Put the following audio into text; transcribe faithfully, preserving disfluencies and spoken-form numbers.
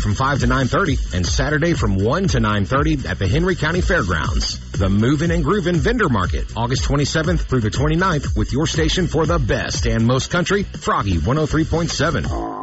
from five to nine thirty and Saturday from one to nine thirty at the Henry County Fairgrounds. The Movin' and Groovin' Vendor Market, August twenty-seventh through the twenty-ninth, with your station for the best and most country, Froggy one oh three point seven.